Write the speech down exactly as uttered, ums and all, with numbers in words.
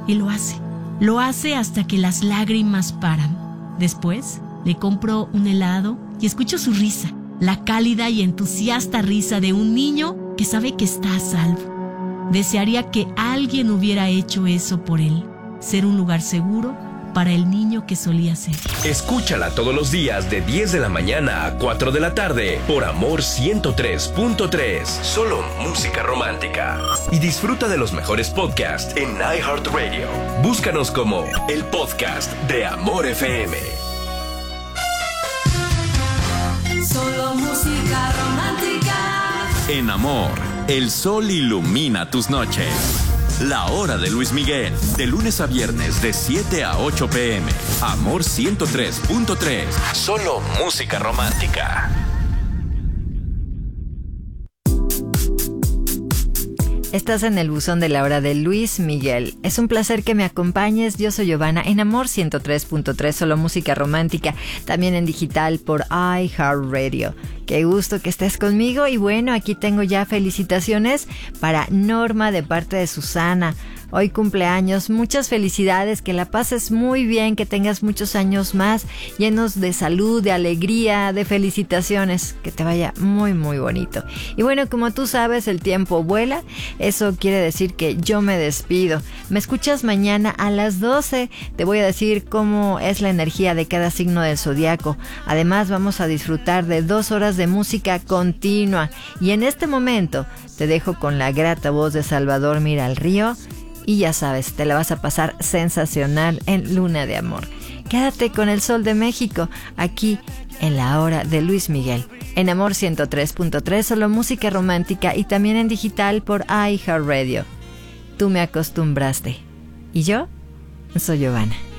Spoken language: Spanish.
Y lo hace. Lo hace hasta que las lágrimas paran. Después, le compro un helado y escucho su risa, la cálida y entusiasta risa de un niño que sabe que está a salvo. Desearía que alguien hubiera hecho eso por él, ser un lugar seguro para el niño que solía ser. Escúchala todos los días de diez de la mañana a cuatro de la tarde por Amor ciento tres punto tres. Solo música romántica. Y disfruta de los mejores podcasts en iHeartRadio. Búscanos como el podcast de Amor F M. Solo música romántica. En Amor, el sol ilumina tus noches. La hora de Luis Miguel, de lunes a viernes de siete a ocho pm. Amor ciento tres punto tres. Solo música romántica. Estás en el buzón de la hora de Luis Miguel. Es un placer que me acompañes. Yo soy Giovanna en Amor ciento tres punto tres, solo música romántica. También en digital por iHeartRadio. Qué gusto que estés conmigo. Y bueno, aquí tengo ya felicitaciones para Norma de parte de Susana. Hoy cumpleaños, muchas felicidades, que la pases muy bien, que tengas muchos años más, llenos de salud, de alegría, de felicitaciones, que te vaya muy muy bonito. Y bueno, como tú sabes, el tiempo vuela, eso quiere decir que yo me despido. Me escuchas mañana a las doce, te voy a decir cómo es la energía de cada signo del zodiaco. Además vamos a disfrutar de dos horas de música continua. Y en este momento te dejo con la grata voz de Salvador Mira al Río. Y ya sabes, te la vas a pasar sensacional en Luna de Amor. Quédate con el Sol de México, aquí en la hora de Luis Miguel. En Amor ciento tres punto tres, solo música romántica y también en digital por iHeartRadio. Tú me acostumbraste. Y yo soy Giovanna.